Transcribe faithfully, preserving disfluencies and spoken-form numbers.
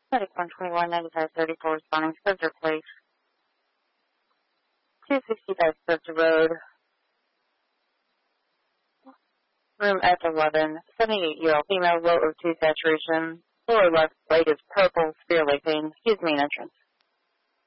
one twenty-one, ninety-five thirty-four, responding Spencer Place. two sixty-five Spencer Road. Room F eleven, seventy-eight-year-old female, low O two saturation. Lower left leg is purple, severely pain. Excuse me, an entrance.